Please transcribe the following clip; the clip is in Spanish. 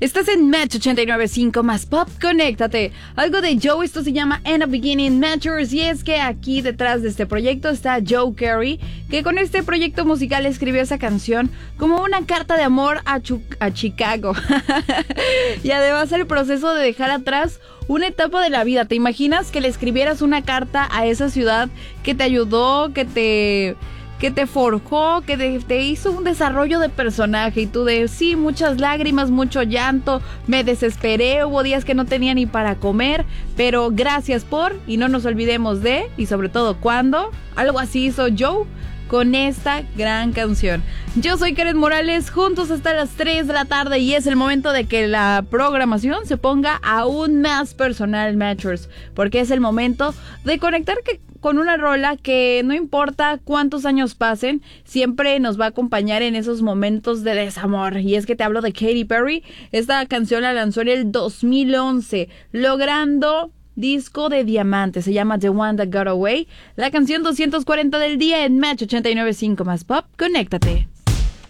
Estás en Match 89.5 más Pop, conéctate. Algo de Joe, esto se llama In the Beginning Matters. Y es que aquí detrás de este proyecto está Joe Carey, que con este proyecto musical escribió esa canción como una carta de amor a Chicago. Y además el proceso de dejar atrás una etapa de la vida. ¿Te imaginas que le escribieras una carta a esa ciudad que te ayudó, que te forjó, que te hizo un desarrollo de personaje? Y tú sí, muchas lágrimas, mucho llanto, me desesperé, hubo días que no tenía ni para comer, pero gracias por, y no nos olvidemos de, y sobre todo cuando, algo así hizo Joe con esta gran canción. Yo soy Karen Morales, juntos hasta las 3 de la tarde y es el momento de que la programación se ponga aún más personal, Matchers, porque es el momento de conectar con una rola que no importa cuántos años pasen, siempre nos va a acompañar en esos momentos de desamor. Y es que te hablo de Katy Perry. Esta canción la lanzó en el 2011, logrando disco de diamante. Se llama The One That Got Away. La canción 240 del día en Match 89.5 más Pop. Conéctate.